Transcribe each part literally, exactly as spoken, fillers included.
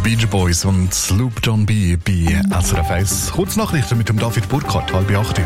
Beach Boys und Sloop John B. bei S R F eins. Kurznachrichten mit dem David Burkhardt, halb acht.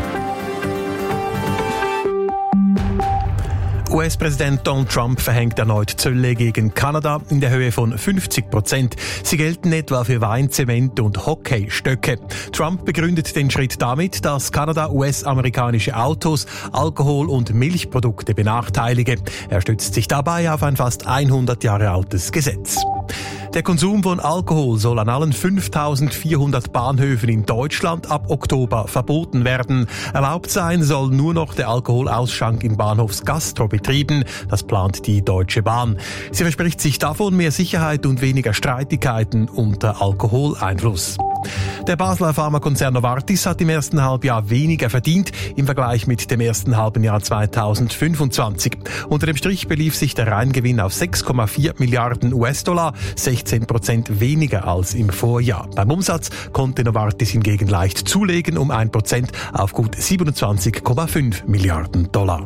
U S-Präsident Donald Trump verhängt erneut Zölle gegen Kanada in der Höhe von fünfzig Prozent. Sie gelten etwa für Wein, Zement und Hockeystöcke. Trump begründet den Schritt damit, dass Kanada U S-amerikanische Autos, Alkohol und Milchprodukte benachteilige. Er stützt sich dabei auf ein fast hundert Jahre altes Gesetz. Der Konsum von Alkohol soll an allen fünftausendvierhundert Bahnhöfen in Deutschland ab Oktober verboten werden. Erlaubt sein soll nur noch der Alkoholausschank in Bahnhofsgastrobetrieben. Das plant die Deutsche Bahn. Sie verspricht sich davon mehr Sicherheit und weniger Streitigkeiten unter Alkoholeinfluss. Der Basler Pharmakonzern Novartis hat im ersten Halbjahr weniger verdient im Vergleich mit dem ersten halben Jahr zweitausendfünfundzwanzig. Unter dem Strich belief sich der Reingewinn auf sechs Komma vier Milliarden U S-Dollar, sechzehn Prozent weniger als im Vorjahr. Beim Umsatz konnte Novartis hingegen leicht zulegen um ein Prozent auf gut siebenundzwanzig Komma fünf Milliarden Dollar.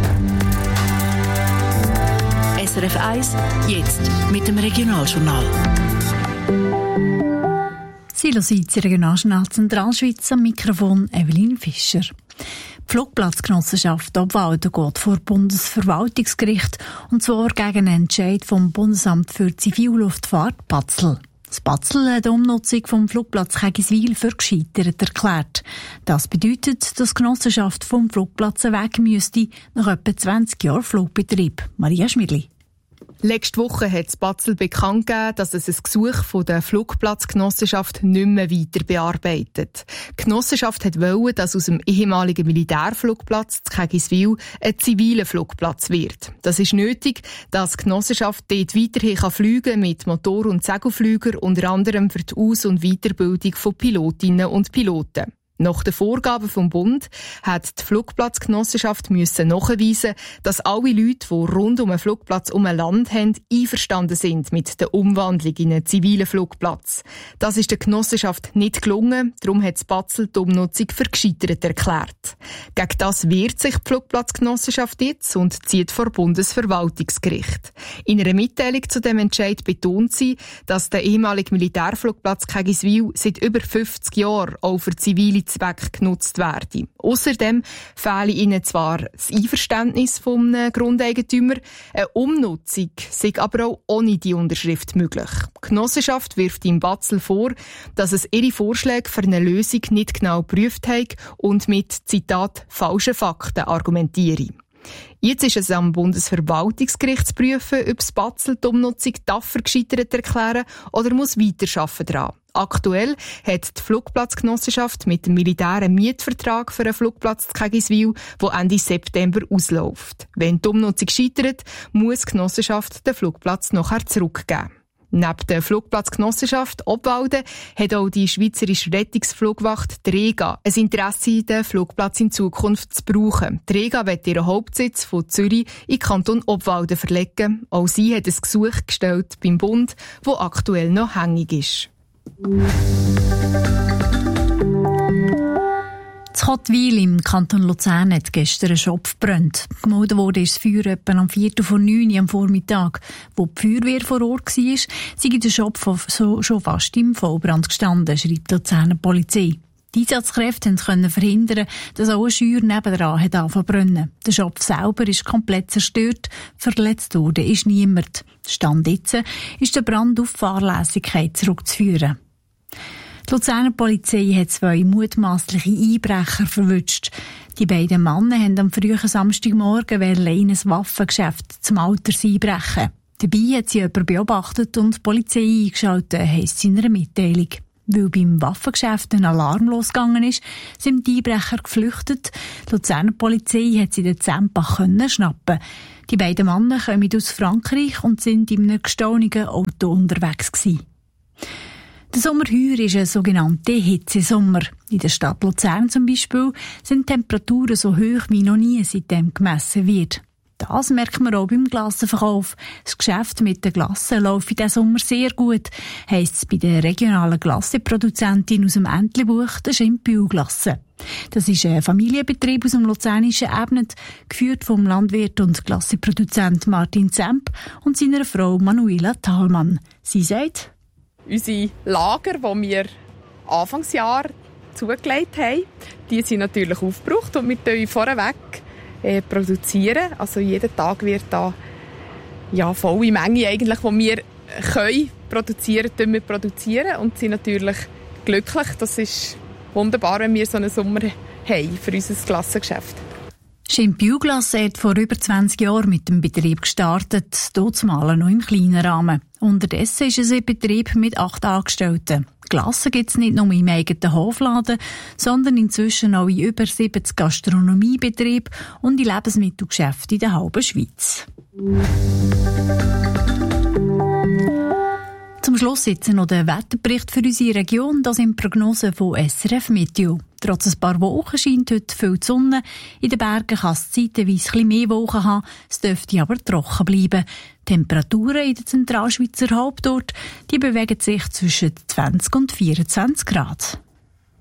S R F eins, jetzt mit dem Regionaljournal. Silositz, Regionaljournal Zentralschweiz, am Mikrofon Evelyn Fischer. Die Flugplatzgenossenschaft Obwalden geht vor Bundesverwaltungsgericht, und zwar gegen einen Entscheid vom Bundesamt für Zivilluftfahrt Batzel. Das Batzel hat die Umnutzung vom Flugplatz Kegiswil für gescheitert erklärt. Das bedeutet, dass die Genossenschaft vom Flugplatz weg müsste nach etwa zwanzig Jahren Flugbetrieb. Maria Schmidli. Letzte Woche hat das Batzel bekannt gegeben, dass es ein Gesuch von der Flugplatzgenossenschaft nicht mehr weiter bearbeitet. Die Genossenschaft wollte, dass aus dem ehemaligen Militärflugplatz zu Kegiswil ein ziviler Flugplatz wird. Das ist nötig, dass die Genossenschaft dort weiterhin fliegen kann mit Motor- und Segelflügern, unter anderem für die Aus- und Weiterbildung von Pilotinnen und Piloten. Nach den Vorgaben vom Bund hat die Flugplatzgenossenschaft müssen nachweisen, dass alle Leute, die rund um einen Flugplatz um ein Land haben, einverstanden sind mit der Umwandlung in einen zivilen Flugplatz. Das ist der Genossenschaft nicht gelungen, darum hat das Batzel die Umnutzung für gescheitert erklärt. Gegen das wehrt sich die Flugplatzgenossenschaft jetzt und zieht vor Bundesverwaltungsgericht. In einer Mitteilung zu dem Entscheid betont sie, dass der ehemalige Militärflugplatz Kegiswil seit über fünfzig Jahren auch für zivile Zwecke genutzt werden. Außerdem fehle ihnen zwar das Einverständnis vom Grundeigentümer, eine Umnutzung sei aber auch ohne die Unterschrift möglich. Die Genossenschaft wirft im Batzel vor, dass es ihre Vorschläge für eine Lösung nicht genau geprüft hat und mit, Zitat, falschen Fakten argumentiere. Jetzt ist es am Bundesverwaltungsgericht zu prüfen, ob das Batzel die Umnutzung dafür gescheitert erklären oder muss weiterarbeiten daran. Aktuell hat die Flugplatzgenossenschaft mit dem Militär einen Mietvertrag für einen Flugplatz zu Kegiswil, der Ende September ausläuft. Wenn die Umnutzung scheitert, muss die Genossenschaft den Flugplatz nachher zurückgeben. Neben der Flugplatzgenossenschaft Obwalden hat auch die Schweizerische Rettungsflugwacht, die REGA, ein Interesse, den Flugplatz in Zukunft zu brauchen. Die REGA wird ihren Hauptsitz von Zürich in Kanton Obwalden verlegen. Auch sie hat ein Gesuch gestellt beim Bund, das aktuell noch hängig ist. In Kottwil im Kanton Luzern hat gestern ein Shop gebrannt. Gemeldet wurde ist das Feuer etwa am Viertel vor neun Uhr am Vormittag. Wo die Feuerwehr vor Ort war, sei der Shop so schon fast im Vollbrand gestanden, schreibt die Luzerner Polizei. Die Einsatzkräfte konnten verhindern, dass auch ein Scheuer nebenan hat angefangen zu brennen. Der Shop selber ist komplett zerstört, verletzt wurde ist niemand. Stand jetzt ist der Brand auf Fahrlässigkeit zurückzuführen. Die Luzerner Polizei hat zwei mutmaßliche Einbrecher verwünscht. Die beiden Männer haben am frühen Samstagmorgen in ein Waffengeschäft zum Alters einbrechen. Dabei hat sie jemanden beobachtet und die Polizei eingeschaltet, heisst in einer Mitteilung. Weil beim Waffengeschäft ein Alarm losgegangen ist, sind die Einbrecher geflüchtet. Die Luzerner Polizei hat sie den Zempach schnappen. Die beiden Männer kommen aus Frankreich und sind in einem gestohlenen Auto unterwegs gewesen. Der Sommer heuer ist ein sogenannter Hitzesommer. In der Stadt Luzern zum Beispiel sind die Temperaturen so hoch wie noch nie seitdem gemessen wird. Das merkt man auch beim Glassenverkauf. Das Geschäft mit den Glassen läuft in diesem Sommer sehr gut, heisst es bei der regionalen Glassenproduzentin aus dem Entlebuch, der Schimpbühl-Glasse. Das ist ein Familienbetrieb aus dem luzernischen Ebnet, geführt vom Landwirt und Glassenproduzent Martin Zemp und seiner Frau Manuela Thalmann. Sie sagt: Unsere Lager, die wir Anfangsjahr zugelegt haben, die sind natürlich aufgebraucht und wir produzieren vorweg äh, produzieren. Also jeden Tag wird da ja, volle Menge eigentlich, die wir können produzieren, können wir produzieren und sind natürlich glücklich. Das ist wunderbar, wenn wir so einen Sommer haben für unser Glassengeschäft. Schimp Bioglasse hat vor über zwanzig Jahren mit dem Betrieb gestartet, dort mal noch im kleinen Rahmen. Unterdessen ist es ein Betrieb mit acht Angestellten. Glasse gibt es nicht nur im eigenen Hofladen, sondern inzwischen auch in über siebzig Gastronomiebetrieben und in Lebensmittelgeschäften in der halben Schweiz. Zum Schluss jetzt noch der Wetterbericht für unsere Region. Das sind Prognosen von S R F Meteo. Trotz ein paar Wolken scheint heute viel die Sonne. In den Bergen kann es zeitweise ein bisschen mehr Wolken haben. Es dürfte aber trocken bleiben. Die Temperaturen in der Zentralschweizer Hauptort die bewegen sich zwischen zwanzig und vierundzwanzig Grad.